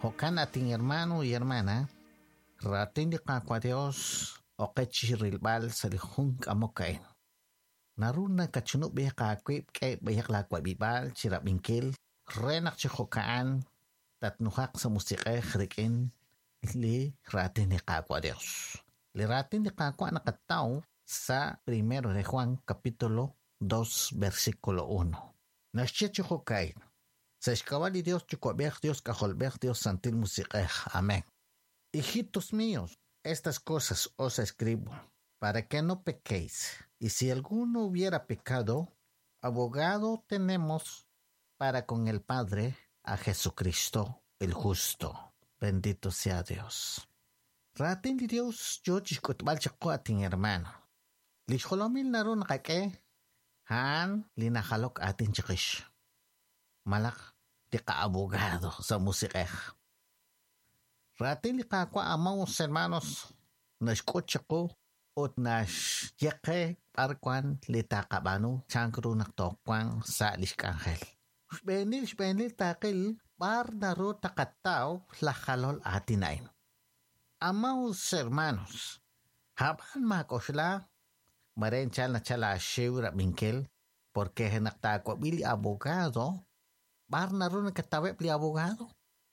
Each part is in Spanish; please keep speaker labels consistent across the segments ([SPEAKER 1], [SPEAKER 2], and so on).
[SPEAKER 1] Jocan ating hermano y hermana, ratin di kakwa Dios o kachirrilbal sa lihong kamokain. Naruna kachunok biyak kakwip kay biyak lakwa bibal chirabingkil, renak chihokaan, tatnuhak sa musikay hrikin, li ratin di kakwa Dios. Li ratin di kakwa nakataw sa 1 de Juan kapitulo 2 versikulo 1. Nasya chihokain. Sa escabal Dios chicober Dios cajolber Dios santil musikay. Amén. Hijitos míos, estas cosas os escribo para que no pequéis. Y si alguno hubiera pecado, abogado tenemos para con el Padre a Jesucristo el justo. Bendito sea Dios. Ratin di Dios yo chiskotbal chako ating hermano. Lishkolomil naron kake han linahalok atin chikish. Malak di kaabogado sa musikeh. Ratin di kakwa amaw hermanos nashkotcha ko ot nash yake parkwan litakabano chankro naktokwang sa liskangel. Shbenil takil bar naro takataw lakalol atinain. Amaw hermanos haban makosla marenchal na chala shiwra minkel porque naktakwa bili abogado bar naro nakatawep li abogado.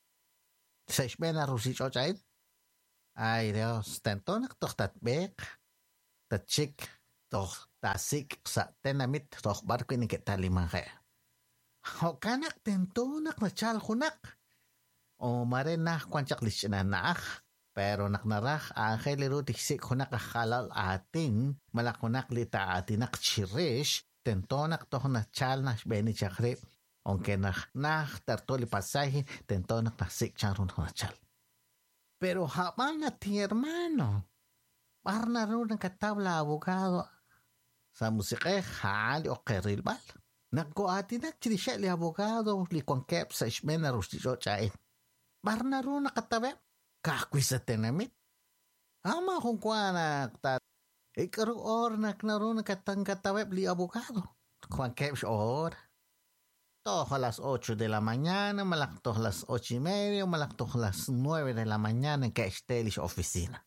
[SPEAKER 1] Sa ishbena rusicho chait. Ay Dios, tento naktohtatbek, tatchik, toh tasik sa tenamit, toh barko ni kitalimangke. O kanak tento naknachal hunak. O marenah kwanchak lisinanak, pero naknarah angel tiksik hunak halal atin, malakunak lita atinak chirish, tento naktoh nachal na shbeni chakrip. Aunque nah tartoli pasaje, tento naknasik charun nachal. Pero habang ating hermano, parang naroon ng katabla abogado sa musikeh hali o kerilbal. Nagko atin nagchirisya li abogado li kwangkep sa ismen na rustiso chain. Parang naroon nakatabi, kakwi sa tenamit. Ama kung kwa naktat, ikaroon naroon nakatangkatabi li abogado. Kwangkep siya or. Toh a las 8 de la mañana, malaktoh las 8:30, malaktoh las 9 de la mañana que esté en la oficina.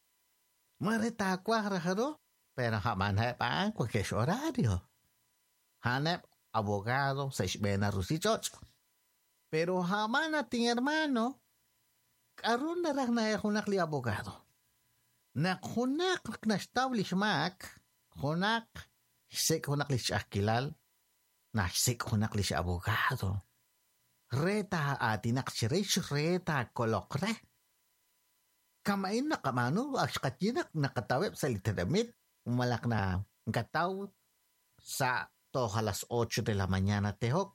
[SPEAKER 1] Marita cuadrado, pero jamás pa cualquier horario. Hanep abogado se ishbena rusichoch. Pero jamás nating hermano, karun na rak na hunak li abogado. Nakhunak na establish mak, hunak sik hunak li shakilal. Nasik hunak li si abogado. Reta atinak chirish reta kolokre. Kamain na kamano akshkatyinak nakatawip sa litadamit. Umalak na kataw sa to alas 8 de la mañana tehok.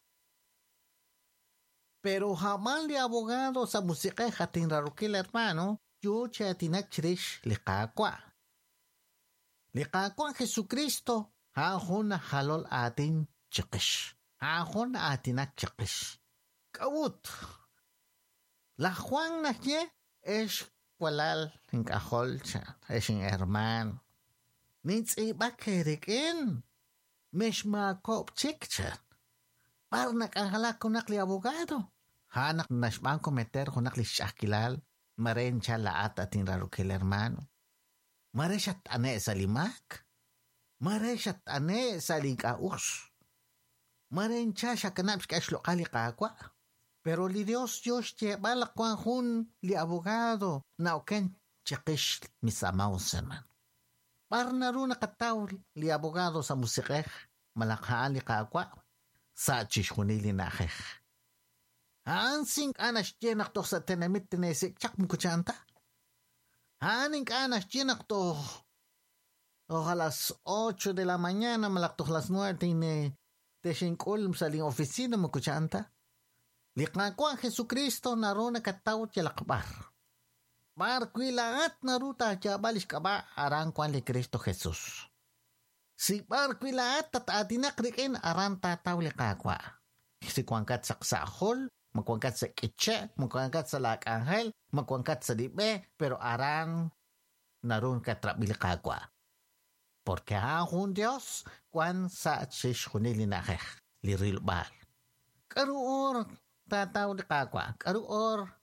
[SPEAKER 1] Pero hamal li abogado sa musike hating rarukil hermano, yo che atinak chirish likakwa. Likakwa Jesucristo hahon na halol atin chikish. Ahon atinak chikish. Kawut. La Juan na ye es walal ng kahol siya. Es yung herman. Nits iba kerikin. Mesh makop chik siya. Parang nakahalak kunak li abogado. Hanak nashbang kometer kunak li shakilal. Maren siya laat ating rarukil hermano. Mare siya tane sa limak. Mare siya tane sa ligaus. Marencha siya kanap siya lokali kakwa. Pero li Dios che balakwan hun li abogado na oken chakish misamaw seman. Parang naroon nakataw li abogado sa musikeh malakhaan li kakwa sa chishkunili nakeh. Hansing anas jenak to sa tenamit tinesik chak mo kuchanta. Haning anas jenak to a las 8 de la mañana malakto las 9 Teshinkul sa ling oficina mo kuchanta. Likakwa Jesucristo naroon nakataw siya lakbar. Barkwilaat naruta siya balis ka ba arang kwan li Cristo Jesus. Si barkwilaat at atinak rikin arang tataw likakwa. Si kwangkat sa ksahol, magkwangkat sa kitche, magkwangkat sa lakangel, magkwangkat sa dibe, pero arang naroon katrabil likakwa. Porque ahun Dios kwan sa chish kunili nakeh lirilbal. Karuor tataw di kakwa. Karuor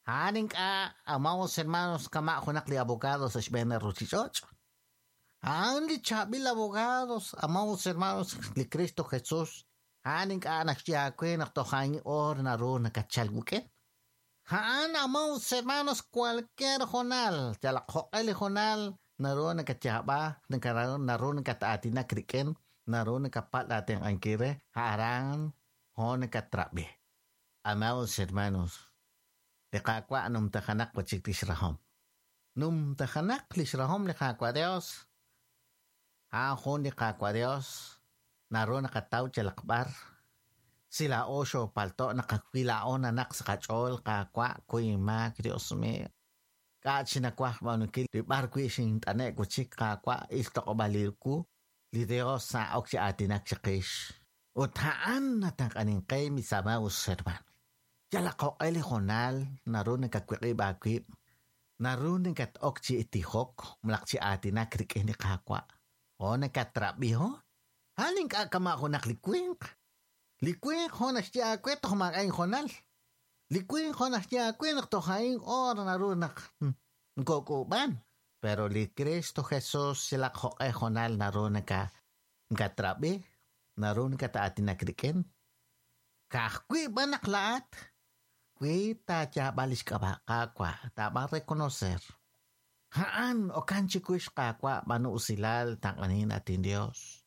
[SPEAKER 1] Haning ka, amaos hermanos kama kunak li abogados sa Shbener Ruchichoch. Li chabil abogados, amaos hermanos li Cristo Jesus. Haning ka naksiyakwe naktohangi or na ro nakachalguken. Amaos hermanos cualquier jonal, jalakokali jonal, na ro nakachaba, na ro nakataati na kriken, na ro nakapat natin ang kire, harangan ho nakatrabe. Amaos hermanos, likakwa num takanak wachik lisrahom. Num takanak lisrahom likakwa Dios. Ako likakwa Dios. Naro nakataw jalakbar. Sila osyo palto nakakwilaon anak sa kachol kakwa kuima Dios me. Kaat sinakwa manukil di barkwi sing tanek wachik kakwa isto ko balirku. Li Dios sa ok si atinak sa kish. Utaan natang kaning kay misama userman. Jalako ay likonal, naroon nagkakwik-ibakip. Naroon nagkatok si itihok, malak si ati na krikin ni kakwa. O nagkatrabi ho? Haling ka kama ako naklikwink. Likwink ho na siya akwet, kumakain konal. Likwink ho na siya akwet, naktokain or naroon nagkukuban. Pero li Kristo Jesus sila ko ay konal naroon nagkatrabi. Naroon nagkataati na krikin. Kakwi ba naklaat? Kuita cha balis ka ba kakwa, tama reconocer. Haan o kanchi kuis kakwa manu usilal tangkanin atin Dios.